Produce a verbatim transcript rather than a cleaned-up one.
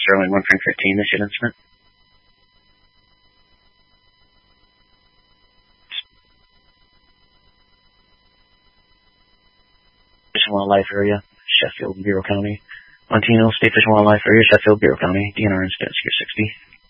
Sterling, one Frank fifteen, this shit instrument. Fish and Wildlife Area, Sheffield, Bureau County. Montino, State Fish and Wildlife Area, Sheffield, Bureau County. D N R incident, Secure sixty.